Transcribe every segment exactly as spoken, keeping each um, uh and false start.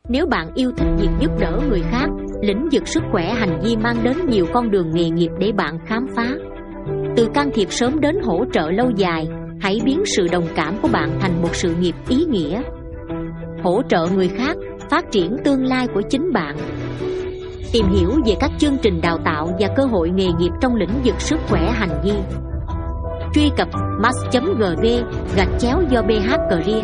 Nếu bạn yêu thích việc giúp đỡ người khác, lĩnh vực sức khỏe hành vi mang đến nhiều con đường nghề nghiệp để bạn khám phá. Từ can thiệp sớm đến hỗ trợ lâu dài, hãy biến sự đồng cảm của bạn thành một sự nghiệp ý nghĩa. Hỗ trợ người khác, phát triển tương lai của chính bạn. Tìm hiểu về các chương trình đào tạo và cơ hội nghề nghiệp trong lĩnh vực sức khỏe hành vi. Truy cập mass chấm gv gạch chéo do bê hát Career.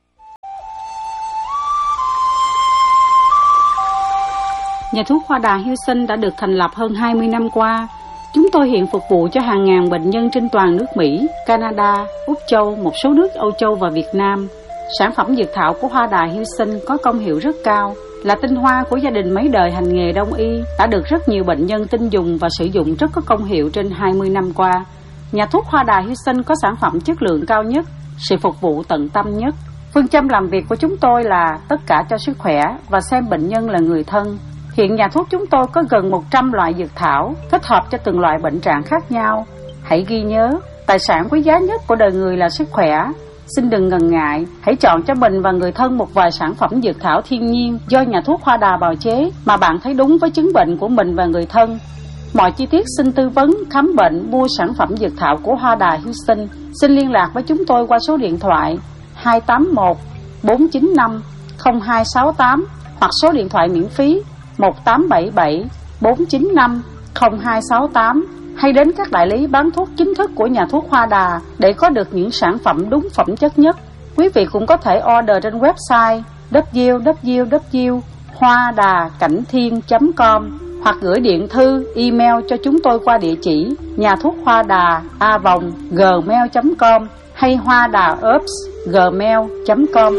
Nhà thuốc Hoa Đà Houston đã được thành lập hơn hai mươi năm qua. Chúng tôi hiện phục vụ cho hàng ngàn bệnh nhân trên toàn nước Mỹ, Canada, Úc Châu, một số nước Âu Châu và Việt Nam. Sản phẩm dược thảo của Hoa Đà Houston có công hiệu rất cao, là tinh hoa của gia đình mấy đời hành nghề đông y, đã được rất nhiều bệnh nhân tin dùng và sử dụng rất có công hiệu trên hai mươi năm qua. Nhà thuốc Hoa Đà Houston có sản phẩm chất lượng cao nhất, sự phục vụ tận tâm nhất. Phương châm làm việc của chúng tôi là tất cả cho sức khỏe và xem bệnh nhân là người thân. Hiện nhà thuốc chúng tôi có gần một trăm loại dược thảo, kết hợp cho từng loại bệnh trạng khác nhau. Hãy ghi nhớ, tài sản quý giá nhất của đời người là sức khỏe. Xin đừng ngần ngại, hãy chọn cho mình và người thân một vài sản phẩm dược thảo thiên nhiên do nhà thuốc Hoa Đà bào chế mà bạn thấy đúng với chứng bệnh của mình và người thân. Mọi chi tiết xin tư vấn, khám bệnh, mua sản phẩm dược thảo của Hoa Đà Houston. Xin liên lạc với chúng tôi qua số điện thoại hai tám một bốn chín năm không hai sáu tám hoặc số điện thoại miễn phí một tám bảy bảy bốn chín năm không hai sáu tám, hay đến các đại lý bán thuốc chính thức của nhà thuốc Hoa Đà để có được những sản phẩm đúng phẩm chất nhất. Quý vị cũng có thể order trên website w w w chấm hoa đà cảnh thiên chấm com hoặc gửi điện thư, email cho chúng tôi qua địa chỉ nhà thuốc hoa đà a vòng gmail chấm com hay hoa đà herbs gmail chấm com.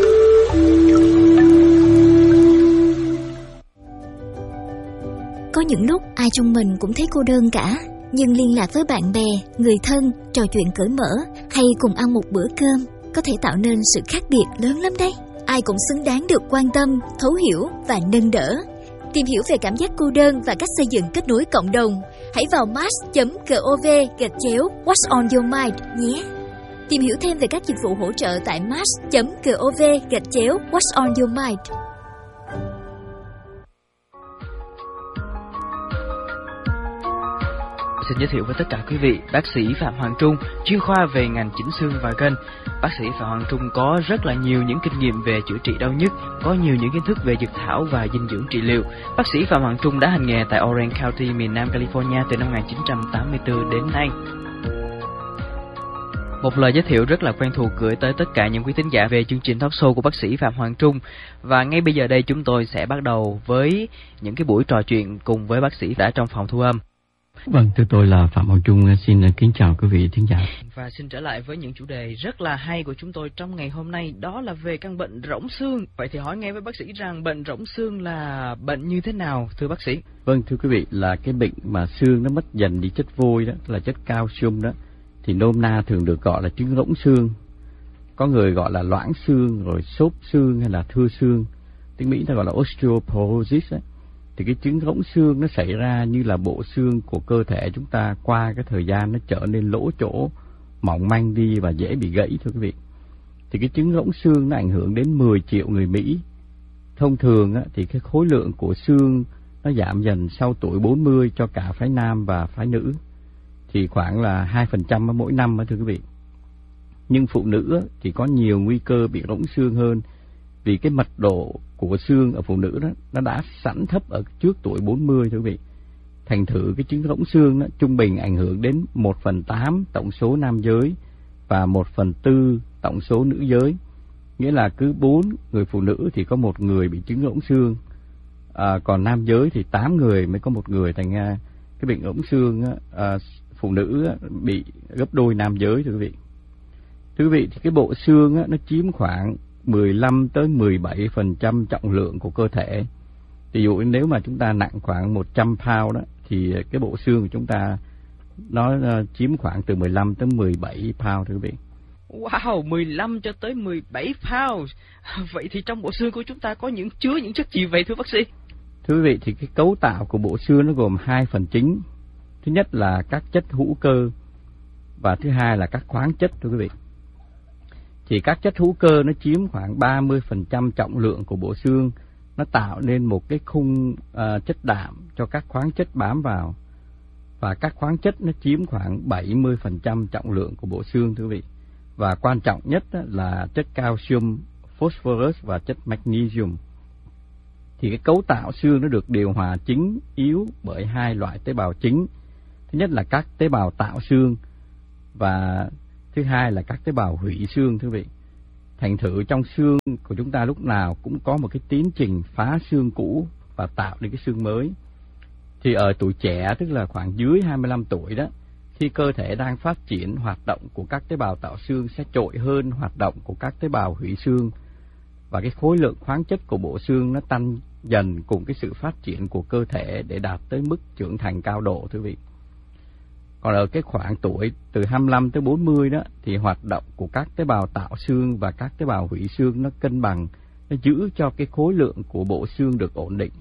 Có những lúc ai trong mình cũng thấy cô đơn cả, nhưng liên lạc với bạn bè, người thân, trò chuyện cởi mở hay cùng ăn một bữa cơm có thể tạo nên sự khác biệt lớn lắm đấy. Ai cũng xứng đáng được quan tâm, thấu hiểu và nâng đỡ. Tìm hiểu về cảm giác cô đơn và cách xây dựng kết nối cộng đồng, hãy vào mass chấm gov gạch chéo what's on your mind nhé. Tìm hiểu thêm về các dịch vụ hỗ trợ tại mass chấm gov gạch chéo what's on your mind. Xin giới thiệu với tất cả quý vị, bác sĩ Phạm Hoàng Trung, chuyên khoa về ngành chỉnh xương và gân. Bác sĩ Phạm Hoàng Trung có rất là nhiều những kinh nghiệm về chữa trị đau nhức, có nhiều những kiến thức về dược thảo và dinh dưỡng trị liệu. Bác sĩ Phạm Hoàng Trung đã hành nghề tại Orange County, miền Nam California từ năm một nghìn chín trăm tám mươi tư đến nay. Một lời giới thiệu rất là quen thuộc gửi tới tất cả những quý thính giả về chương trình talk show của bác sĩ Phạm Hoàng Trung. Và ngay bây giờ đây chúng tôi sẽ bắt đầu với những cái buổi trò chuyện cùng với bác sĩ đã trong phòng thu âm. Vâng, thưa tôi là Phạm Hoàng Trung, xin kính chào quý vị thính giả. Và xin trở lại với những chủ đề rất là hay của chúng tôi trong ngày hôm nay, đó là về căn bệnh rỗng xương. Vậy thì hỏi ngay với bác sĩ rằng bệnh rỗng xương là bệnh như thế nào thưa bác sĩ? Vâng, thưa quý vị, là cái bệnh mà xương nó mất dần đi chất vôi đó, là chất calcium đó, thì nôm na thường được gọi là chứng rỗng xương. Có người gọi là loãng xương, rồi xốp xương hay là thưa xương. Tiếng Mỹ ta gọi là osteoporosis ấy. Thì cái chứng rỗng xương nó xảy ra như là bộ xương của cơ thể chúng ta qua cái thời gian nó trở nên lỗ chỗ, mỏng manh đi và dễ bị gãy thưa quý vị. Thì cái chứng rỗng xương nó ảnh hưởng đến mười triệu người Mỹ. Thông thường á, thì cái khối lượng của xương nó giảm dần sau tuổi bốn mươi cho cả phái nam và phái nữ. Thì khoảng là hai phần trăm mỗi năm á thưa quý vị. Nhưng phụ nữ á, thì có nhiều nguy cơ bị rỗng xương hơn, vì cái mật độ của xương ở phụ nữ đó nó đã sẵn thấp ở trước tuổi bốn mươi thưa quý vị. Thành thử cái chứng rỗng xương đó, trung bình ảnh hưởng đến một phần tám tổng số nam giới và một phần tư tổng số nữ giới. Nghĩa là cứ bốn người phụ nữ thì có một người bị chứng rỗng xương, à, còn nam giới thì tám người mới có một người. Thành ra cái bệnh rỗng xương á, à, phụ nữ á, bị gấp đôi nam giới thưa quý vị. Thưa quý vị, thì cái bộ xương á, nó chiếm khoảng mười lăm tới mười bảy phần trăm trọng lượng của cơ thể. Ví dụ nếu mà chúng ta nặng khoảng một trăm pound đó, thì cái bộ xương của chúng ta nó chiếm khoảng từ mười lăm tới mười bảy pound thưa quý vị. Wow, mười lăm cho tới mười bảy pound. Vậy thì trong bộ xương của chúng ta có những chứa những chất gì vậy thưa bác sĩ? Thưa quý vị, thì cái cấu tạo của bộ xương nó gồm hai phần chính. Thứ nhất là các chất hữu cơ và thứ hai là các khoáng chất thưa quý vị. Thì các chất hữu cơ nó chiếm khoảng ba mươi phần trăm trọng lượng của bộ xương, nó tạo nên một cái khung uh, chất đạm cho các khoáng chất bám vào, và các khoáng chất nó chiếm khoảng bảy mươi phần trăm trọng lượng của bộ xương thưa quý vị. Và quan trọng nhất là chất calcium, phosphorus và chất magnesium. Thì cái cấu tạo xương nó được điều hòa chính yếu bởi hai loại tế bào chính. Thứ nhất là các tế bào tạo xương, và thứ hai là các tế bào hủy xương thưa quý vị. Thành thử trong xương của chúng ta lúc nào cũng có một cái tiến trình phá xương cũ và tạo nên cái xương mới. Thì ở tuổi trẻ, tức là khoảng dưới hai mươi lăm tuổi đó, khi cơ thể đang phát triển, hoạt động của các tế bào tạo xương sẽ trội hơn hoạt động của các tế bào hủy xương, và cái khối lượng khoáng chất của bộ xương nó tăng dần cùng cái sự phát triển của cơ thể để đạt tới mức trưởng thành cao độ thưa quý vị. Còn ở cái khoảng tuổi từ hai mươi lăm tới bốn mươi đó thì hoạt động của các tế bào tạo xương và các tế bào hủy xương nó cân bằng, nó giữ cho cái khối lượng của bộ xương được ổn định.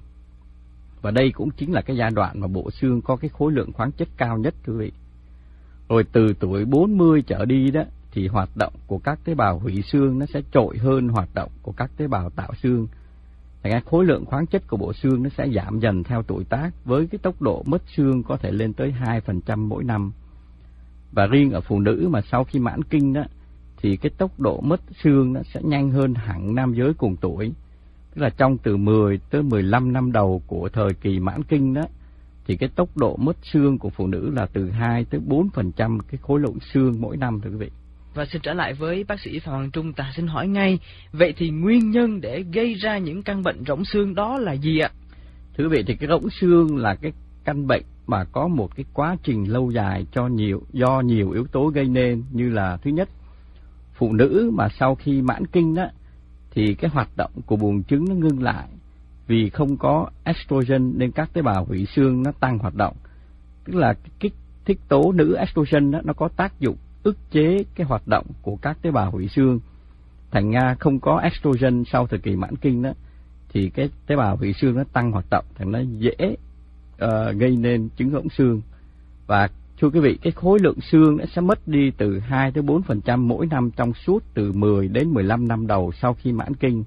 Và đây cũng chính là cái giai đoạn mà bộ xương có cái khối lượng khoáng chất cao nhất thưa quý vị. Rồi từ tuổi bốn mươi trở đi đó thì hoạt động của các tế bào hủy xương nó sẽ trội hơn hoạt động của các tế bào tạo xương. Thành ra khối lượng khoáng chất của bộ xương nó sẽ giảm dần theo tuổi tác, với cái tốc độ mất xương có thể lên tới hai phần trăm mỗi năm. Và riêng ở phụ nữ mà sau khi mãn kinh đó thì cái tốc độ mất xương nó sẽ nhanh hơn hẳn nam giới cùng tuổi. Tức là trong từ mười tới mười lăm năm đầu của thời kỳ mãn kinh đó thì cái tốc độ mất xương của phụ nữ là từ hai tới bốn phần trăm cái khối lượng xương mỗi năm thưa quý vị. Và xin trở lại với bác sĩ Phạm Hoàng Trung, ta xin hỏi ngay, vậy thì nguyên nhân để gây ra những căn bệnh rỗng xương đó là gì ạ? Thưa quý vị, thì cái rỗng xương là cái căn bệnh mà có một cái quá trình lâu dài cho nhiều do nhiều yếu tố gây nên, như là thứ nhất, phụ nữ mà sau khi mãn kinh đó thì cái hoạt động của buồng trứng nó ngưng lại, vì không có estrogen nên các tế bào hủy xương nó tăng hoạt động. Tức là kích thích tố nữ estrogen đó, nó có tác dụng ức chế cái hoạt động của các tế bào hủy xương. Thành ra không có estrogen sau thời kỳ mãn kinh đó thì cái tế bào hủy xương nó tăng hoạt động, thành nó dễ uh, gây nên chứng rỗng xương. Và thưa quý vị, cái khối lượng xương nó sẽ mất đi từ hai tới bốn phần trăm mỗi năm trong suốt từ mười đến mười lăm năm đầu sau khi mãn kinh.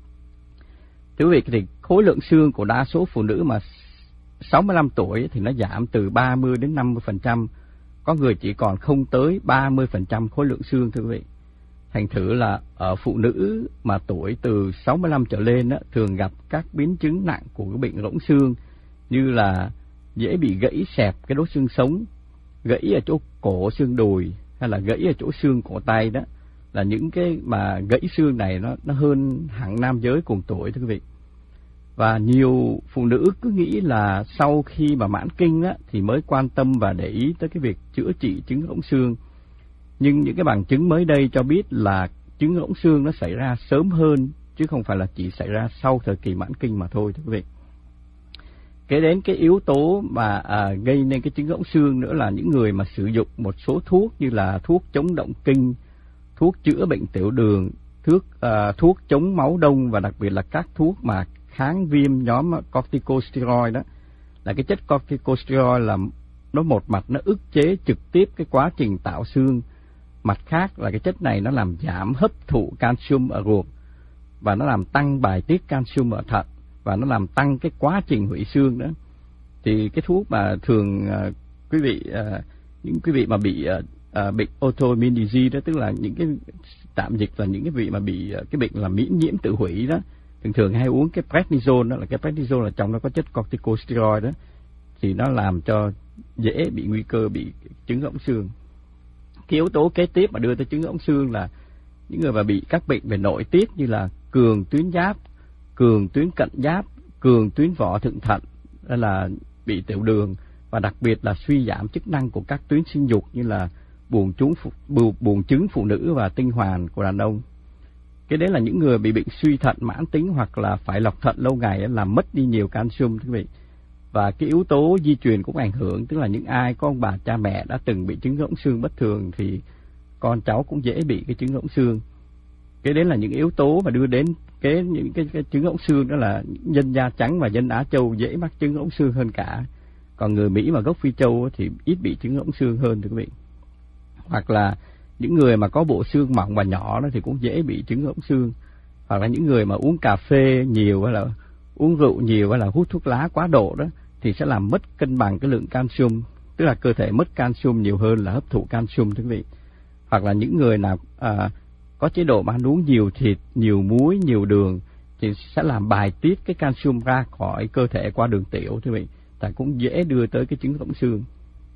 Thưa quý vị, thì khối lượng xương của đa số phụ nữ mà sáu mươi lăm tuổi thì nó giảm từ ba mươi đến năm mươi phần trăm, có người chỉ còn không tới ba mươi phần trăm khối lượng xương thưa quý vị. Thành thử là ở phụ nữ mà tuổi từ sáu mươi lăm trở lên á, thường gặp các biến chứng nặng của cái bệnh rỗng xương, như là dễ bị gãy xẹp cái đốt xương sống, gãy ở chỗ cổ xương đùi, hay là gãy ở chỗ xương cổ tay. Đó là những cái mà gãy xương này nó nó hơn hẳn nam giới cùng tuổi thưa quý vị. Và nhiều phụ nữ cứ nghĩ là sau khi mà mãn kinh á, thì mới quan tâm và để ý tới cái việc chữa trị chứng rỗng xương. Nhưng những cái bằng chứng mới đây cho biết là chứng rỗng xương nó xảy ra sớm hơn, chứ không phải là chỉ xảy ra sau thời kỳ mãn kinh mà thôi thưa quý vị. Kế đến cái yếu tố mà à, gây nên cái chứng rỗng xương nữa là những người mà sử dụng một số thuốc như là thuốc chống động kinh, thuốc chữa bệnh tiểu đường, thuốc à, thuốc chống máu đông, và đặc biệt là các thuốc mà kháng viêm nhóm corticosteroid. Đó là cái chất corticosteroid là nó một mặt nó ức chế trực tiếp cái quá trình tạo xương, mặt khác là cái chất này nó làm giảm hấp thụ calcium ở ruột, và nó làm tăng bài tiết calcium ở thận, và nó làm tăng cái quá trình hủy xương đó. Thì cái thuốc mà thường uh, quý vị uh, những quý vị mà bị uh, uh, bệnh autoimmune disease đó, tức là những cái tạm dịch là những cái vị mà bị uh, cái bệnh là miễn nhiễm tự hủy đó, thường thường hay uống cái prednisone. Đó là cái prednisone là trong nó có chất corticosteroid đó, thì nó làm cho dễ bị nguy cơ bị chứng rỗng xương. Cái yếu tố kế tiếp mà đưa tới chứng rỗng xương là những người mà bị các bệnh về nội tiết như là cường tuyến giáp, cường tuyến cận giáp, cường tuyến vỏ thượng thận, đó là bị tiểu đường, và đặc biệt là suy giảm chức năng của các tuyến sinh dục như là buồng trứng buồng trứng phụ nữ và tinh hoàn của đàn ông. Cái đấy là những người bị bệnh suy thận mãn tính hoặc là phải lọc thận lâu ngày, làm mất đi nhiều calcium thưa quý vị. Và cái yếu tố di truyền cũng ảnh hưởng, tức là những ai có ông bà cha mẹ đã từng bị chứng rỗng xương bất thường thì con cháu cũng dễ bị cái chứng rỗng xương. Cái đấy là những yếu tố mà đưa đến cái những cái, cái chứng rỗng xương, đó là dân da trắng và dân Á Châu dễ mắc chứng rỗng xương hơn cả. Còn người Mỹ mà gốc Phi Châu thì ít bị chứng rỗng xương hơn thưa quý vị. Hoặc là những người mà có bộ xương mỏng và nhỏ đó thì cũng dễ bị chứng rỗng xương. Hoặc là những người mà uống cà phê nhiều hay là uống rượu nhiều hay là hút thuốc lá quá độ đó thì sẽ làm mất cân bằng cái lượng calcium, tức là cơ thể mất calcium nhiều hơn là hấp thụ calcium thưa quý vị. Hoặc là những người nào à, có chế độ ăn uống nhiều thịt, nhiều muối, nhiều đường thì sẽ làm bài tiết cái calcium ra khỏi cơ thể qua đường tiểu thưa quý vị, ta cũng dễ đưa tới cái chứng rỗng xương.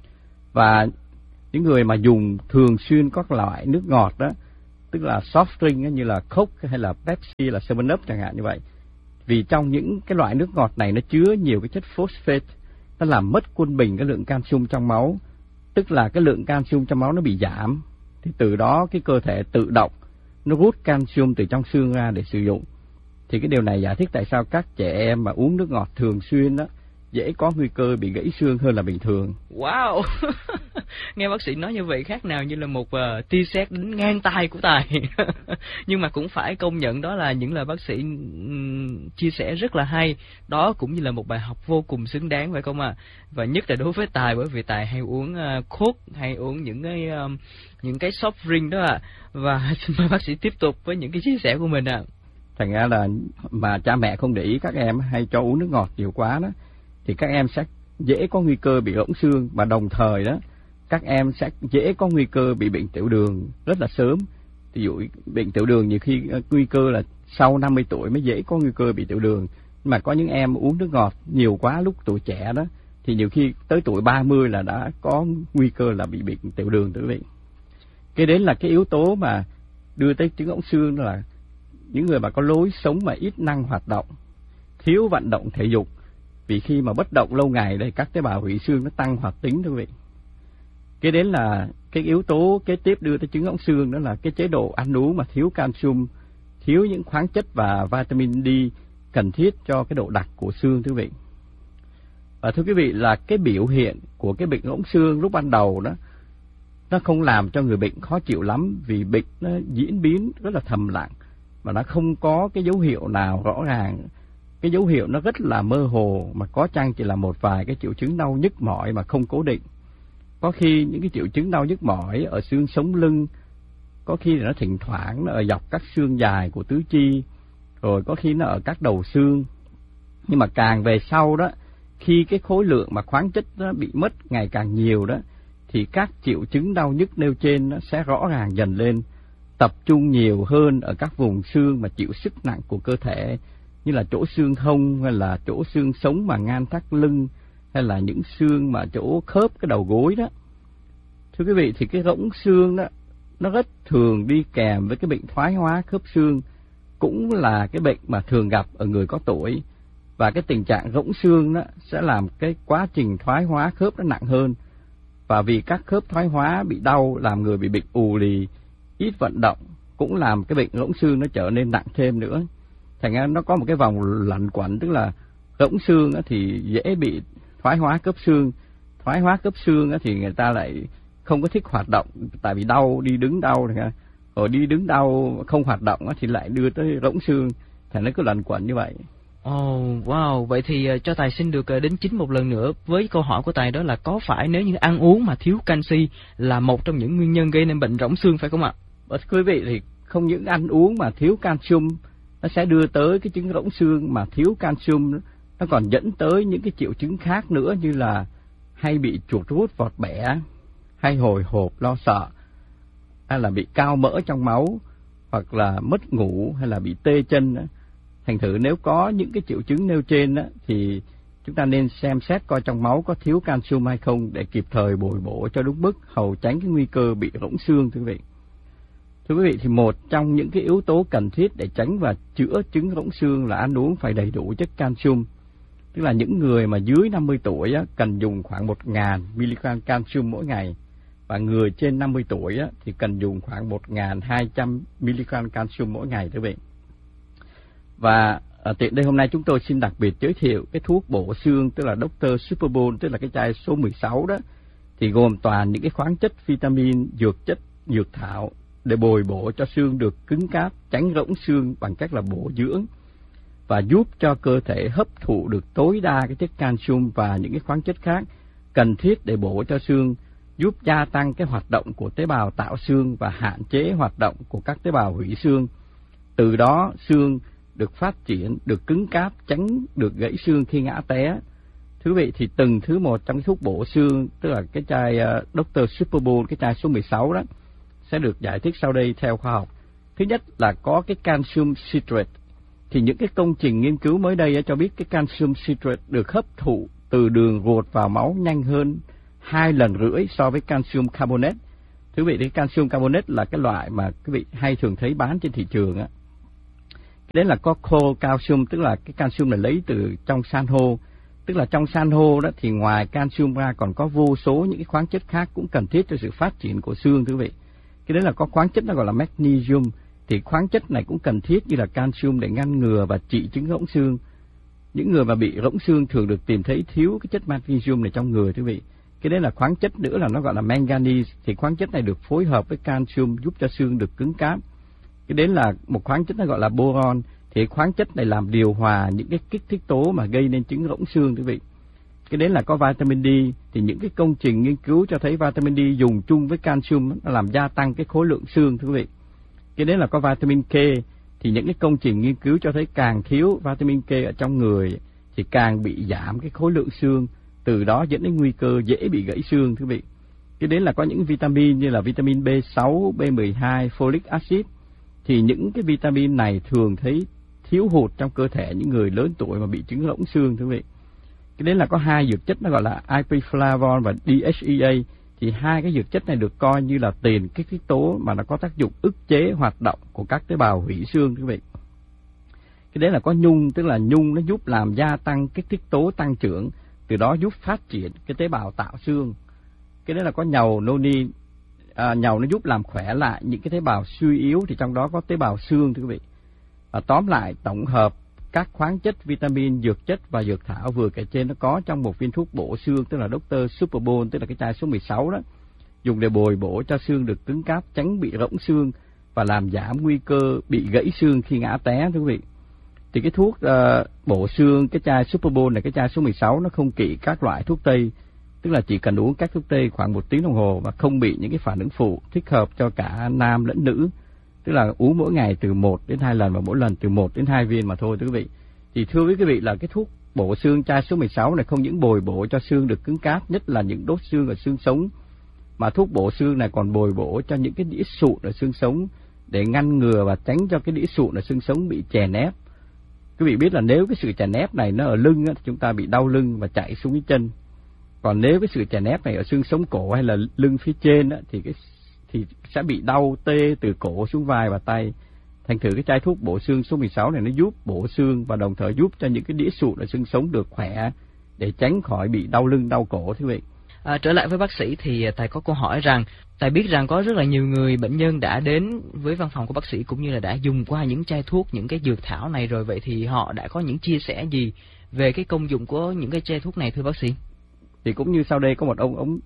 Và những người mà dùng thường xuyên các loại nước ngọt đó, tức là soft drink như là Coke hay là Pepsi, là seven up chẳng hạn như vậy, vì trong những cái loại nước ngọt này nó chứa nhiều cái chất phosphate, nó làm mất quân bình cái lượng calcium trong máu, tức là cái lượng calcium trong máu nó bị giảm, thì từ đó cái cơ thể tự động nó rút calcium từ trong xương ra để sử dụng. Thì cái điều này giải thích tại sao các trẻ em mà uống nước ngọt thường xuyên đó dễ có nguy cơ bị gãy xương hơn là bình thường. Wow. Nghe bác sĩ nói như vậy khác nào như là một uh, tia sét đến ngang tai của Tài. Nhưng mà cũng phải công nhận đó là những lời bác sĩ um, chia sẻ rất là hay. Đó cũng như là một bài học vô cùng xứng đáng phải không ạ? À? Và nhất là đối với Tài, bởi vì Tài hay uống uh, Coke, hay uống những cái um, những cái soft drink đó ạ. À. Và xin mời bác sĩ tiếp tục với những cái chia sẻ của mình ạ. À. Thành ra là mà cha mẹ không để ý các em hay cho uống nước ngọt nhiều quá đó, thì các em sẽ dễ có nguy cơ bị rỗng xương, và đồng thời đó các em sẽ dễ có nguy cơ bị bệnh tiểu đường rất là sớm. Ví dụ bệnh tiểu đường nhiều khi nguy cơ là sau năm mươi tuổi mới dễ có nguy cơ bị tiểu đường, mà có những em uống nước ngọt nhiều quá lúc tuổi trẻ đó thì nhiều khi tới tuổi ba mươi là đã có nguy cơ là bị bệnh tiểu đường quý vị. Cái đến là cái yếu tố mà đưa tới chứng rỗng xương, đó là những người mà có lối sống mà ít năng hoạt động, thiếu vận động thể dục. Vì khi mà bất động lâu ngày đây, các tế bào hủy xương nó tăng hoạt tính thưa quý vị. Cái đến là cái yếu tố kế tiếp đưa tới chứng rỗng xương, đó là cái chế độ ăn uống mà thiếu calcium, thiếu những khoáng chất và vitamin D cần thiết cho cái độ đặc của xương thưa quý vị. Và thưa quý vị, là cái biểu hiện của cái bệnh rỗng xương lúc ban đầu đó, nó không làm cho người bệnh khó chịu lắm, vì bệnh nó diễn biến rất là thầm lặng và nó không có cái dấu hiệu nào rõ ràng. Cái dấu hiệu nó rất là mơ hồ, mà có chăng chỉ là một vài cái triệu chứng đau nhức mỏi mà không cố định. Có khi những cái triệu chứng đau nhức mỏi ở xương sống lưng, có khi nó thỉnh thoảng nó ở dọc các xương dài của tứ chi, rồi có khi nó ở các đầu xương. Nhưng mà càng về sau đó, khi cái khối lượng mà khoáng chất nó bị mất ngày càng nhiều đó, thì các triệu chứng đau nhức nêu trên nó sẽ rõ ràng dần lên, tập trung nhiều hơn ở các vùng xương mà chịu sức nặng của cơ thể, như là chỗ xương hông, hay là chỗ xương sống mà ngang thắt lưng, hay là những xương mà chỗ khớp cái đầu gối đó. Thưa quý vị, thì cái rỗng xương đó nó rất thường đi kèm với cái bệnh thoái hóa khớp xương, cũng là cái bệnh mà thường gặp ở người có tuổi. Và cái tình trạng rỗng xương đó sẽ làm cái quá trình thoái hóa khớp nó nặng hơn. Và vì các khớp thoái hóa bị đau, làm người bị bệnh ù lì, ít vận động, cũng làm cái bệnh rỗng xương nó trở nên nặng thêm nữa. Thành ra nó có một cái vòng lẩn quẩn, tức là rỗng xương thì dễ bị thoái hóa khớp xương. Thoái hóa khớp xương thì người ta lại không có thích hoạt động, tại vì đau, đi đứng đau, rồi đi đứng đau không hoạt động thì lại đưa tới rỗng xương. Thành nó cứ lẩn quẩn như vậy. Ồ, oh, wow, vậy thì uh, cho Tài xin được uh, đến chính một lần nữa với câu hỏi của Tài, đó là có phải nếu như ăn uống mà thiếu canxi là một trong những nguyên nhân gây nên bệnh rỗng xương phải không ạ? Và quý vị, thì không những ăn uống mà thiếu calcium nó sẽ đưa tới cái chứng rỗng xương, mà thiếu calcium nó còn dẫn tới những cái triệu chứng khác nữa, như là hay bị chuột rút vọt bẻ, hay hồi hộp lo sợ, hay là bị cao mỡ trong máu, hoặc là mất ngủ, hay là bị tê chân. Thành thử nếu có những cái triệu chứng nêu trên đó, thì chúng ta nên xem xét coi trong máu có thiếu calcium hay không để kịp thời bồi bổ cho đúng mức, hầu tránh cái nguy cơ bị rỗng xương thưa quý vị. Thưa quý vị, thì một trong những cái yếu tố cần thiết để tránh và chữa chứng rỗng xương là ăn uống phải đầy đủ chất calcium. Tức là những người mà dưới năm mươi tuổi á, cần dùng khoảng một nghìn mi-li-gam calcium mỗi ngày, và người trên năm mươi tuổi á, thì cần dùng khoảng một nghìn hai trăm mi-li-gam calcium mỗi ngày thưa quý vị. Và ở tiện đây hôm nay chúng tôi xin đặc biệt giới thiệu cái thuốc bổ xương, tức là doctor Superbone, tức là cái chai số mười sáu đó, thì gồm toàn những cái khoáng chất, vitamin, dược chất, dược thảo để bồi bổ cho xương được cứng cáp, tránh rỗng xương bằng cách là bổ dưỡng, và giúp cho cơ thể hấp thụ được tối đa cái chất calcium và những cái khoáng chất khác cần thiết để bổ cho xương, giúp gia tăng cái hoạt động của tế bào tạo xương và hạn chế hoạt động của các tế bào hủy xương. Từ đó xương được phát triển, được cứng cáp, tránh được gãy xương khi ngã té. Thưa quý vị, thì từng thứ một trong cái thuốc bổ xương, tức là cái chai uh, doctor Super Bowl, cái chai số mười sáu đó, sẽ được giải thích sau đây theo khoa học. Thứ nhất là có cái calcium citrate. Thì những cái công trình nghiên cứu mới đây cho biết cái calcium citrate được hấp thụ từ đường ruột vào máu nhanh hơn hai lần rưỡi so với calcium carbonate. Thưa quý vị, cái calcium carbonate là cái loại mà quý vị hay thường thấy bán trên thị trường á. Đấy là có cold calcium, tức là cái calcium này lấy từ trong san hô. Tức là trong san hô đó thì ngoài calcium ra còn có vô số những cái khoáng chất khác cũng cần thiết cho sự phát triển của xương, thưa quý vị. Cái đấy là có khoáng chất nó gọi là magnesium. Thì khoáng chất này cũng cần thiết như là calcium để ngăn ngừa và trị chứng rỗng xương. Những người mà bị rỗng xương thường được tìm thấy thiếu cái chất magnesium này trong người, thưa quý vị. Cái đấy là khoáng chất nữa là nó gọi là manganese. Thì khoáng chất này được phối hợp với calcium giúp cho xương được cứng cáp. Cái đấy là một khoáng chất nó gọi là boron. Thì khoáng chất này làm điều hòa những cái kích thích tố mà gây nên chứng rỗng xương, thưa quý vị. Cái đấy là có vitamin D. Thì những cái công trình nghiên cứu cho thấy vitamin D dùng chung với calcium nó làm gia tăng cái khối lượng xương, thưa quý vị. Cái đấy là có vitamin K. Thì những cái công trình nghiên cứu cho thấy càng thiếu vitamin K ở trong người thì càng bị giảm cái khối lượng xương, từ đó dẫn đến nguy cơ dễ bị gãy xương, thưa quý vị. Cái đấy là có những vitamin như là vitamin B sáu, B mười hai, folic acid. Thì những cái vitamin này thường thấy thiếu hụt trong cơ thể những người lớn tuổi mà bị chứng rỗng xương, thưa quý vị. Cái đấy là có hai dược chất nó gọi là ipflavon và đê hát e a. Thì hai cái dược chất này được coi như là tiền kích thích tố mà nó có tác dụng ức chế hoạt động của các tế bào hủy xương, thưa quý vị. Cái đấy là có nhung, tức là nhung nó giúp làm gia tăng kích thích tố tăng trưởng, từ đó giúp phát triển cái tế bào tạo xương. Cái đấy là có nhầu, noni. À, nhầu nó giúp làm khỏe lại những cái tế bào suy yếu, thì trong đó có tế bào xương, thưa quý vị. Và tóm lại, tổng hợp các khoáng chất, vitamin, dược chất và dược thảo vừa kể trên nó có trong một viên thuốc bổ xương, tức là doctor Super Bowl, tức là cái chai số mười sáu đó, dùng để bồi bổ cho xương được cứng cáp, tránh bị rỗng xương và làm giảm nguy cơ bị gãy xương khi ngã té, thưa quý vị. Thì cái thuốc uh, bổ xương, cái chai Super Bowl này, cái chai số mười sáu, nó không kỵ các loại thuốc tây, tức là chỉ cần uống các thuốc tây khoảng một tiếng đồng hồ và không bị những cái phản ứng phụ, thích hợp cho cả nam lẫn nữ. Tức là uống mỗi ngày từ một đến hai lần và mỗi lần từ một đến hai viên mà thôi, thưa quý vị. Thì thưa với quý vị là cái thuốc bổ xương chai số mười sáu này không những bồi bổ cho xương được cứng cáp, nhất là những đốt xương ở xương sống, mà thuốc bổ xương này còn bồi bổ cho những cái đĩa sụn ở xương sống để ngăn ngừa và tránh cho cái đĩa sụn ở xương sống bị chèn ép. Quý vị biết là nếu cái sự chèn ép này nó ở lưng thì chúng ta bị đau lưng và chạy xuống cái chân. Còn nếu cái sự chèn ép này ở xương sống cổ hay là lưng phía trên thì cái thì sẽ bị đau tê từ cổ xuống vai và tay. Thành thử cái chai thuốc bổ xương số mười sáu này nó giúp bổ xương và đồng thời giúp cho những cái đĩa sụn ở xương sống được khỏe để tránh khỏi bị đau lưng, đau cổ, thưa quý vị. À, trở lại với bác sĩ thì Tài có câu hỏi rằng, Tài biết rằng có rất là nhiều người bệnh nhân đã đến với văn phòng của bác sĩ cũng như là đã dùng qua những chai thuốc, những cái dược thảo này rồi. Vậy thì họ đã có những chia sẻ gì về cái công dụng của những cái chai thuốc này, thưa bác sĩ? Thì cũng như sau đây, có một ông ông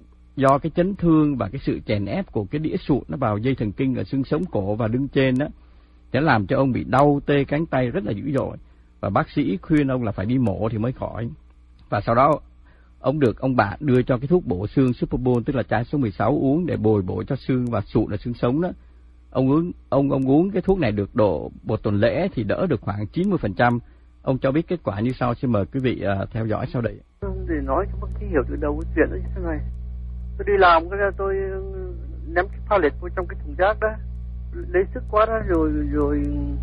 do cái chấn thương và cái sự chèn ép của cái đĩa sụn nó vào dây thần kinh ở xương sống cổ và lưng trên đó, sẽ làm cho ông bị đau tê cánh tay rất là dữ dội, và bác sĩ khuyên ông là phải đi mổ thì mới khỏi. Và sau đó ông được ông bạn đưa cho cái thuốc bổ xương Super Bowl, tức là chai số mười sáu uống để bồi bổ cho xương và sụn ở xương sống đó. Ông uống ông ông uống cái thuốc này được độ một tuần lễ thì đỡ được khoảng chín mươi phần trăm. Ông cho biết kết quả như sau, xin mời quý vị uh, theo dõi sau đây. Để nói cho bác sĩ hiểu từ đầu cái chuyện đó như thế này. Tôi đi làm cái tôi ném cái pallet vào trong cái thùng rác đó, lấy sức quá đó, rồi rồi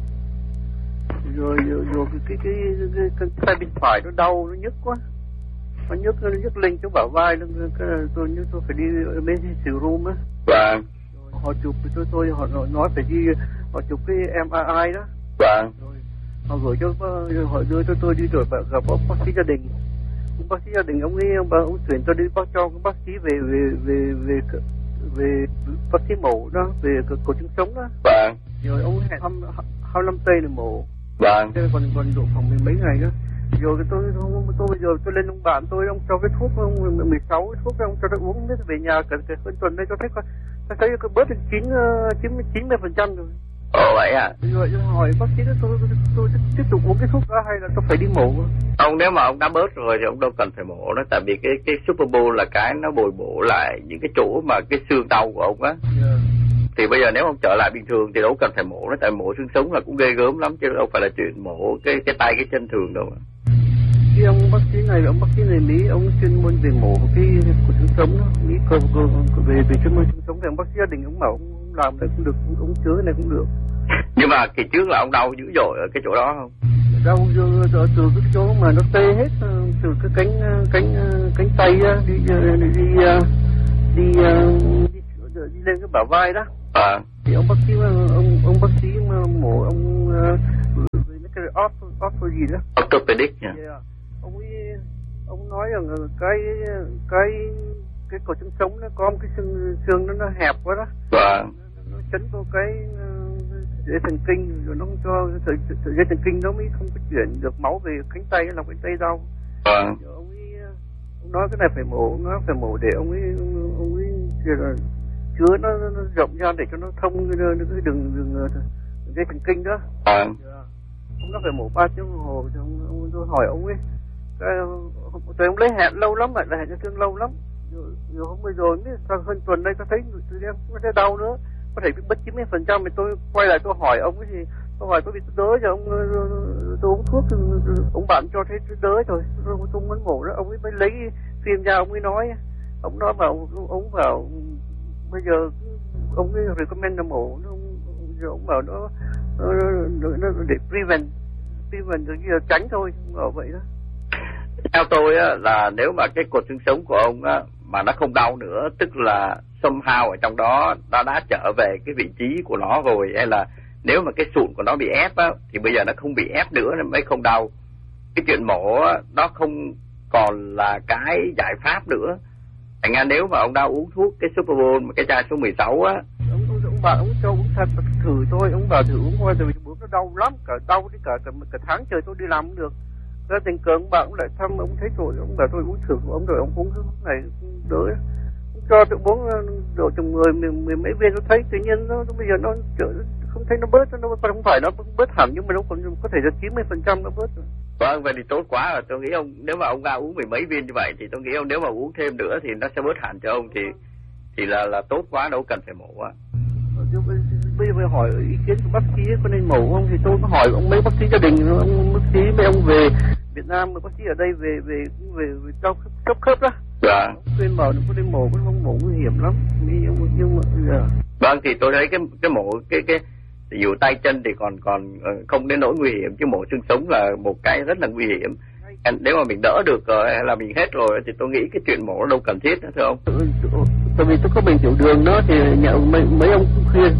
rồi rồi, rồi cái cái cái cái tay bên phải nó đau, nó nhức quá, nó nhức nó nhức lên chỗ bả vai, nó cái tôi như tôi phải đi emergency room á. Vâng. Họ chụp tôi tôi họ nói phải đi họ chụp cái em rờ i đó. Vâng. Rồi họ gửi cho họ đưa cho tôi đi rồi gặp bác sĩ gia đình. Ông bác sĩ gia đình ông ấy ông, ông chuyển tôi đi bác cho bác sĩ về về về về về bác sĩ mổ đó, về cổ trứng sống đó. Vâng. Rồi ông hẹn hai mươi lăm tây để mổ. Vâng. Còn còn độ phòng mình mấy ngày nữa. Rồi tôi tôi tôi bây giờ tôi lên ông bạn tôi, ông cho cái thuốc ông mười sáu cái thuốc ông cho tôi uống hết về nhà cả cả tuần đây cho thấy coi tôi thấy có bớt được chín chín chín mươi phần trăm rồi. Ồ vậy à? Rồi tôi hỏi bác sĩ tôi, tôi, tôi, tôi tiếp tục uống cái thuốc đó hay là tôi phải đi mổ? Ông nếu mà ông đã bớt rồi thì ông đâu cần phải mổ đó, tại vì cái cái Super Bowl là cái nó bồi bổ lại những cái chỗ mà cái xương đau của ông á. Yeah. Thì bây giờ nếu ông trở lại bình thường thì đâu cần phải mổ nữa, tại mổ xương sống là cũng ghê gớm lắm chứ đâu phải là chuyện mổ cái cái tay cái chân thường đâu. Khi ông bác sĩ này, ông bác sĩ này Mỹ, ông chuyên môn về mổ cái của xương sống đó, Mỹ cơ, cơ, về về chuyên môn xương sống thì ông bác sĩ gia đình ông bảo ông làm này cũng được, ông chứa này cũng được. Nhưng mà kỳ trước là ông đau dữ dội ở cái chỗ đó không? Đau từ, từ, từ cái chỗ mà nó tê hết, từ cái cánh cánh cánh tay đi đi đi, đi, đi, đi, đi lên cái bả vai đó. À. Thì ông bác sĩ ông ông bác sĩ mà mổ ông với cái ortho gì đó. Orthopedic nha. Yeah. Ông ấy ông nói rằng cái cái cái cổ xương sống nó có một cái xương xương nó nó hẹp quá đó. Và nó chấn vô cái dây thần kinh rồi nó không cho sợi dây thần kinh nó mới không có chuyển được máu về cánh tay, làm cánh tay đau. Vâng. Ông ấy ông nói cái này phải mổ, nó phải mổ để ông ấy ông ấy chứa nó, nó rộng ra để cho nó thông cái đường đường, đường dây thần kinh đó. Vâng. Ông nó phải mổ ba tiếng đồng hồ thì ông, ông tôi hỏi ông ấy cái tôi ông lấy hẹn lâu lắm rồi, hẹn cho thương lâu lắm. Rồi, rồi hôm bây giờ mới sau hơn tuần đây tôi thấy tôi đang có thấy đau nữa, có thể bị mất chín mươi phần trăm. Thì tôi quay lại tôi hỏi ông cái gì, tôi hỏi tôi bị đỡ cho ông, tôi uống thuốc ông bạn cho thấy đỡ rồi, tôi muốn mổ đó. Ông ấy mới lấy phim ra, ông ấy nói, ông nói bảo ông bảo bây giờ ông ấy recommend là mổ, giờ ông bảo nó nó, nó để prevent prevent rồi giờ tránh thôi, ở vậy đó. Theo tôi á, là nếu mà cái cột xương sống của ông á, mà nó không đau nữa, tức là somehow ở trong đó nó đã trở về cái vị trí của nó rồi, hay là nếu mà cái sụn của nó bị ép á, thì bây giờ nó không bị ép nữa nên mới không đau. Cái chuyện mổ á, nó không còn là cái giải pháp nữa. Thành ra nếu mà ông đã uống thuốc cái Superbol, cái chai số mười sáu á, ông ông, ông bảo ông cho uống thật thử thôi, ông bảo thử uống qua rồi bữa nó đau lắm, cả đau đi cả, cả cả tháng trời tôi đi làm cũng được. Ra tình cờ ông bạn cũng lại thăm, ông thấy rồi, ông bảo tôi uống thử của ông rồi ông uống cái này đỡ. Ông cho tôi uống độ chừng mười, mười mười mấy viên, tôi thấy tự nhiên nó, nó bây giờ nó không thấy nó bớt, nó không phải nó bớt hẳn nhưng mà nó còn có thể là chín mươi phần trăm nó bớt rồi. Vâng, vậy thì tốt quá rồi. Tôi nghĩ ông nếu mà ông ra uống mười mấy viên như vậy thì tôi nghĩ ông nếu mà uống thêm nữa thì nó sẽ bớt hẳn cho ông, thì thì là là tốt quá, đâu cần phải mổ á. Bây giờ hỏi ý kiến của bác sĩ có nên mổ không thì tôi có hỏi ông mấy bác sĩ gia đình, ông bác sĩ mấy ông về Việt Nam, bác sĩ ở đây về về về về đau khớp khớp đó. Dạ. Khuyên bảo đừng có nên mổ, không mổ nguy hiểm lắm. Nhưng nhưng mà giờ. Vâng, thì tôi thấy cái cái mổ cái cái ví dụ tay chân thì còn còn không đến nỗi nguy hiểm, chứ mổ xương sống là một cái rất là nguy hiểm. Nếu mà mình đỡ được rồi hay là mình hết rồi thì tôi nghĩ cái chuyện mổ đâu cần thiết nữa, thưa ông. Tại vì tôi có bệnh tiểu đường đó thì nhà mấy, mấy ông khuyên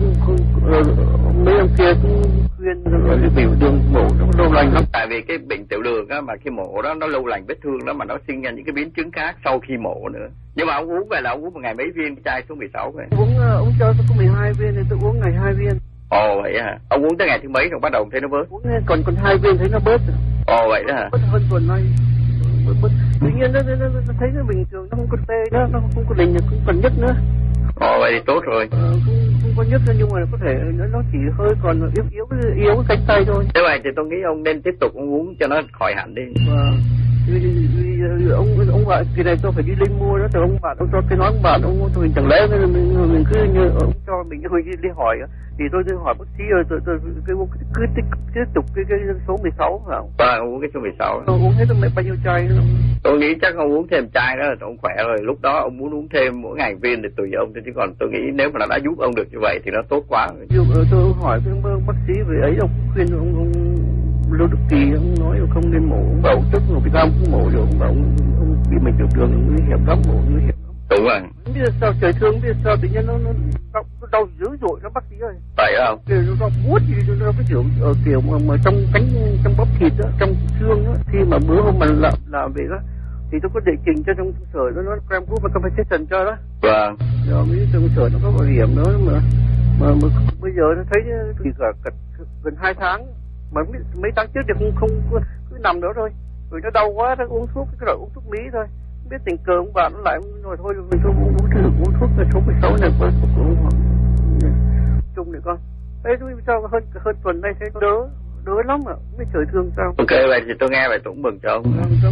mấy ông kia cũng khuyên cái tiểu đường mổ nó lâu lành lắm. Tại vì cái bệnh tiểu đường á, mà khi mổ đó nó lâu lành vết thương đó, mà nó sinh ra những cái biến chứng khác sau khi mổ nữa. Nhưng mà ông uống về là ông uống một ngày mấy viên cái chai số mười sáu vậy? Uống ông cho tôi có mười hai viên thì tôi uống ngày hai viên. Ồ vậy hả? Ông uống tới ngày thứ mấy rồi bắt đầu thấy nó bớt? Uống còn còn hai viên thấy nó bớt rồi. Ồ vậy đó hả? Bớt hơn tuần nay. Tuy nhiên nó, nó, nó, nó thấy nó bình thường, nó không có tê nữa, nó không có lình, cũng còn nhức nữa. Ồ vậy thì tốt rồi. Ờ, không, không có nhức nữa, nhưng mà có thể nó, nó chỉ hơi còn yếu yếu yếu cái cánh tay thôi. Thế vậy thì tôi nghĩ ông nên tiếp tục ông uống cho nó khỏi hẳn đi. Vâng. Vì, vì, vì ông ông bạn kỳ này tôi phải đi lên mua đó, từ ông bạn ông cho cái nói ông bạn ông tôi chẳng lẽ mình, mình cứ như ông cho mình đi đi hỏi thì tôi đi hỏi bác sĩ rồi tôi tôi cái cứ tiếp tiếp tục cái cái số mười sáu phải không? Vâng, ông uống cái số mười sáu. Tôi uống hết mấy bao nhiêu chai nữa. Tôi nghĩ chắc ông uống thêm chai đó là ông khỏe rồi, lúc đó ông muốn uống thêm mỗi ngày viên thì tùy ông, chứ còn tôi nghĩ nếu mà nó đã giúp ông được như vậy thì nó tốt quá rồi. Tôi hỏi cái bác sĩ về ấy, ông khuyên ông ông Lưu Đức Kỳ ông nói không nên mổ, ông bảo tức rồi Việt Nam cũng mổ được, ông bảo ông, ông bị mình tiểu đường nguy hiểm lắm, mổ nguy hiểm lắm. Đúng rồi. Bây giờ sao trời thương, bây giờ sao tự nhiên nó nó đau, nó đau dữ dội lắm bác sĩ ơi. Phải không? Kiểu nó đau buốt gì nó cái kiểu ở kiểu mà, mà trong cánh trong bắp thịt đó, trong xương đó, khi mà bữa hôm mà làm làm về đó thì tôi có đệ trình cho trong sở nó nó cram group và compensation cho đó. Vâng. Rồi mấy trong sở nó có bảo hiểm nữa mà mà, mà bây giờ nó thấy thì cả, cả gần hai tháng mà mấy, mấy tháng trước thì không không cứ, cứ nằm đó thôi, rồi nó đau quá nó uống thuốc, cái rồi uống thuốc Mỹ thôi, không biết tình cờ ông bạn nó lại rồi thôi mình thôi uống uống thử uống thuốc là số mười sáu này con cũng chung này con, đấy tôi sao hơn hơn tuần nay thấy đỡ đỡ lắm ạ, mới trời thương sao. Ok vậy thì tôi nghe vậy tôi cũng mừng cho ông. Cảm ơn bác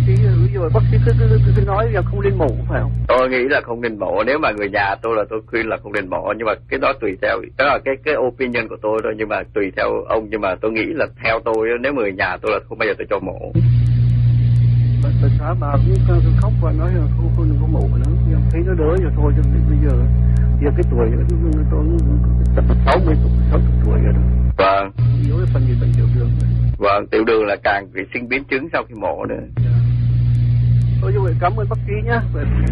sĩ, ví dụ bác sĩ cứ, cứ, cứ, cứ nói là không nên mổ phải không? Tôi nghĩ là không nên mổ. Nếu mà người nhà tôi là tôi khuyên là không nên mổ, nhưng mà cái đó tùy theo, đó là cái cái opinion của tôi thôi, nhưng mà tùy theo ông. Nhưng mà tôi nghĩ là theo tôi, nếu mà người nhà tôi là không bao giờ tôi cho mổ. Bà xã bà cũng khóc và nói là không không đừng có mổ nữa, nhưng thấy nó đỡ rồi thôi. Chứ bây giờ giờ cái tuổi tôi sáu mươi tuổi, sáu mươi tuổi rồi đó. Vâng. Yếu cái phần gì bệnh tiểu đường rồi. Vâng, tiểu đường là càng bị sinh biến chứng sau khi mổ nữa. Dạ. Thôi như vậy cảm ơn bác sĩ nhá.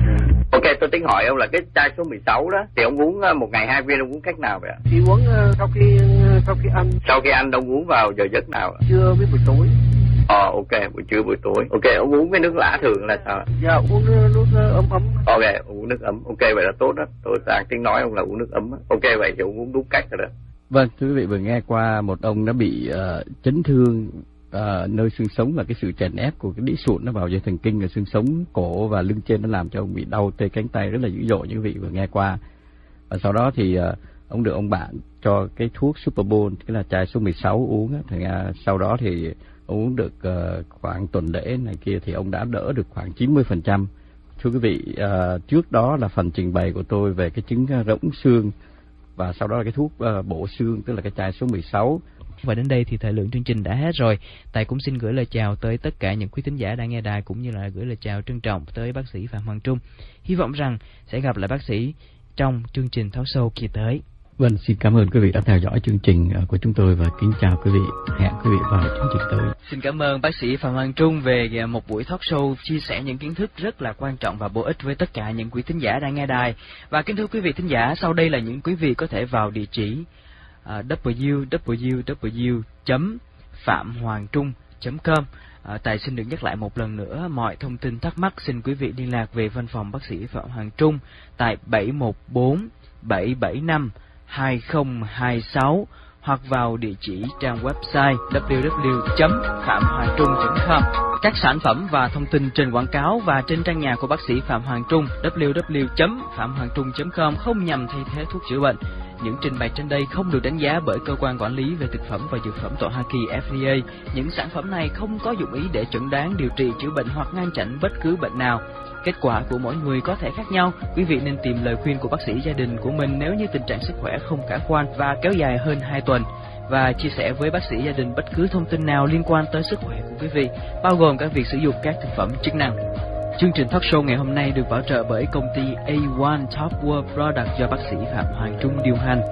Ok, tôi tính hỏi ông là cái chai số mười sáu đó thì ông uống một ngày hai viên, ông uống cách nào vậy ạ? Thì uống uh, sau khi uh, sau khi ăn. Sau khi ăn ông uống vào giờ giấc nào ạ? Trưa với buổi tối. Ờ, ok, buổi trưa buổi tối. Ok, ông uống với nước lã thường là sao ạ? Dạ, uống nước ấm ấm. Ok, uống nước ấm. Ok, vậy là tốt đó. Tôi đang tính nói ông là uống nước ấm. Ok, vậy thì ông uống đúng cách rồi đó. Vâng, thưa quý vị vừa nghe qua một ông đã bị uh, chấn thương uh, nơi xương sống, là cái sự chèn ép của cái đĩ sụn nó vào dây thần kinh ở xương sống cổ và lưng trên, nó làm cho ông bị đau tê cánh tay rất là dữ dội như quý vị vừa nghe qua. Và sau đó thì uh, ông được ông bạn cho cái thuốc Superbol, cái là chai số mười sáu uống á. Thì uh, sau đó thì ông uống được uh, khoảng tuần lễ này kia thì ông đã đỡ được khoảng chín mươi phần trăm. Thưa quý vị, uh, trước đó là phần trình bày của tôi về cái chứng rỗng xương, và sau đó là cái thuốc uh, bổ xương, tức là cái chai số mười sáu. Và đến đây thì thời lượng chương trình đã hết rồi. Tài cũng xin gửi lời chào tới tất cả những quý thính giả đang nghe đài, cũng như là gửi lời chào trân trọng tới bác sĩ Phạm Hoàng Trung. Hy vọng rằng sẽ gặp lại bác sĩ trong chương trình Talk Show kỳ tới. Vâng, xin cảm ơn quý vị đã theo dõi chương trình của chúng tôi và kính chào quý vị. Hẹn quý vị vào chương trình tới. Xin cảm ơn bác sĩ Phạm Hoàng Trung về một buổi talk show chia sẻ những kiến thức rất là quan trọng và bổ ích với tất cả những quý thính giả đang nghe đài. Và kính thưa quý vị thính giả, sau đây là những quý vị có thể vào địa chỉ uh, w w w chấm phạm hoàng trung chấm com. À, Tài xin được nhắc lại một lần nữa, mọi thông tin thắc mắc xin quý vị liên lạc về văn phòng bác sĩ Phạm Hoàng Trung tại bảy một bốn bảy bảy năm hai không hai sáu hoặc vào địa chỉ trang website w w w chấm phạm hoàng trung chấm com. Các sản phẩm và thông tin trên quảng cáo và trên trang nhà của bác sĩ Phạm Hoàng Trung w w w chấm phạm hoàng trung chấm com không nhằm thay thế thuốc chữa bệnh. Những trình bày trên đây không được đánh giá bởi cơ quan quản lý về thực phẩm và dược phẩm tại Hoa Kỳ F D A. Những sản phẩm này không có dụng ý để chẩn đoán, điều trị, chữa bệnh hoặc ngăn chặn bất cứ bệnh nào. Kết quả của mỗi người có thể khác nhau. Quý vị nên tìm lời khuyên của bác sĩ gia đình của mình nếu như tình trạng sức khỏe không khả quan và kéo dài hơn hai tuần. Và chia sẻ với bác sĩ gia đình bất cứ thông tin nào liên quan tới sức khỏe của quý vị, bao gồm cả việc sử dụng các thực phẩm chức năng. Chương trình talk show ngày hôm nay được bảo trợ bởi công ty A một Top World Product do bác sĩ Phạm Hoàng Trung điều hành.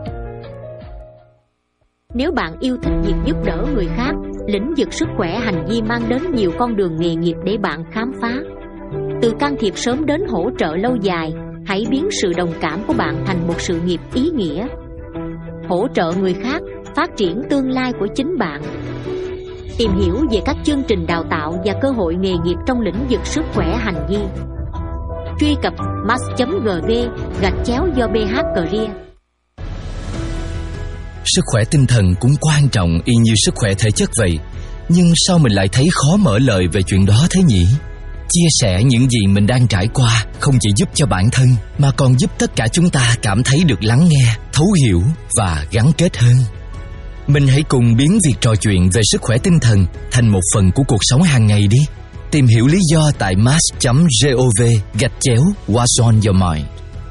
Nếu bạn yêu thích việc giúp đỡ người khác, lĩnh vực sức khỏe hành vi mang đến nhiều con đường nghề nghiệp để bạn khám phá. Từ can thiệp sớm đến hỗ trợ lâu dài, hãy biến sự đồng cảm của bạn thành một sự nghiệp ý nghĩa. Hỗ trợ người khác, phát triển tương lai của chính bạn. Tìm hiểu về các chương trình đào tạo và cơ hội nghề nghiệp trong lĩnh vực sức khỏe hành vi. Truy cập mas chấm gv gạch chéo do bê hát Career. Sức khỏe tinh thần cũng quan trọng y như sức khỏe thể chất vậy. Nhưng sao mình lại thấy khó mở lời về chuyện đó thế nhỉ? Chia sẻ những gì mình đang trải qua không chỉ giúp cho bản thân mà còn giúp tất cả chúng ta cảm thấy được lắng nghe, thấu hiểu và gắn kết hơn. Mình hãy cùng biến việc trò chuyện về sức khỏe tinh thần thành một phần của cuộc sống hàng ngày đi. Tìm hiểu lý do tại mas chấm gov gạch chéo What's on your mind.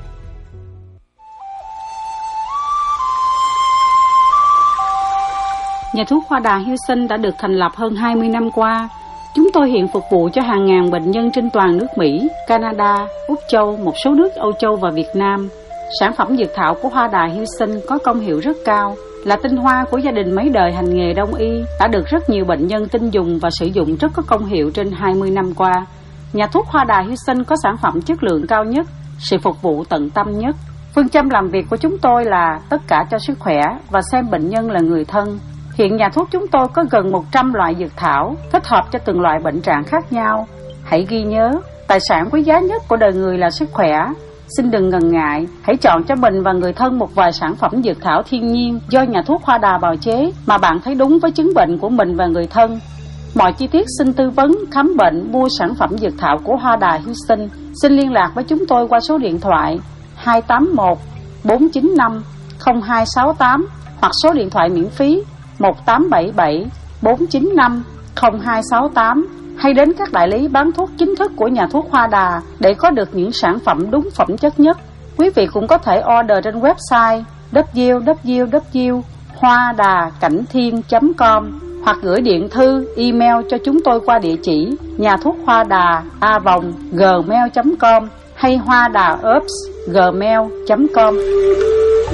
Nhà thuốc Hoa Đà Houston đã được thành lập hơn hai mươi năm qua. Chúng tôi hiện phục vụ cho hàng ngàn bệnh nhân trên toàn nước Mỹ, Canada, Úc Châu, một số nước Âu Châu và Việt Nam. Sản phẩm dược thảo của Hoa Đà Houston có công hiệu rất cao, là tinh hoa của gia đình mấy đời hành nghề đông y, đã được rất nhiều bệnh nhân tin dùng và sử dụng rất có công hiệu trên hai mươi năm qua. Nhà thuốc Hoa Đà Houston có sản phẩm chất lượng cao nhất, sự phục vụ tận tâm nhất. Phương châm làm việc của chúng tôi là tất cả cho sức khỏe và xem bệnh nhân là người thân. Hiện nhà thuốc chúng tôi có gần một trăm loại dược thảo, kết hợp cho từng loại bệnh trạng khác nhau. Hãy ghi nhớ, tài sản quý giá nhất của đời người là sức khỏe. Xin đừng ngần ngại, hãy chọn cho mình và người thân một vài sản phẩm dược thảo thiên nhiên do nhà thuốc Hoa Đà bào chế mà bạn thấy đúng với chứng bệnh của mình và người thân. Mọi chi tiết xin tư vấn, khám bệnh, mua sản phẩm dược thảo của Hoa Đà Houston. Xin liên lạc với chúng tôi qua số điện thoại hai tám một bốn chín năm không hai sáu tám hoặc số điện thoại miễn phí một tám bảy bảy bốn chín năm không hai sáu tám, hay đến các đại lý bán thuốc chính thức của nhà thuốc Hoa Đà để có được những sản phẩm đúng phẩm chất nhất. Quý vị cũng có thể order trên website w w w chấm hoa đà cảnh thiên chấm com hoặc gửi điện thư, email cho chúng tôi qua địa chỉ nhà thuốc Hoa Đà a vòng gmail chấm com hay hoa đà ops gmail chấm com.